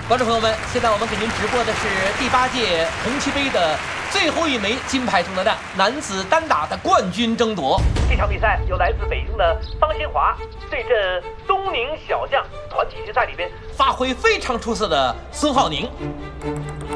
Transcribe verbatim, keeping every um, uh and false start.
观众朋友们，现在我们给您直播的是第八届红旗杯的最后一枚金牌争夺战——男子单打的冠军争夺。这场比赛由来自北京的方新华对阵东宁小将团体决赛里边发挥非常出色的孙浩宁。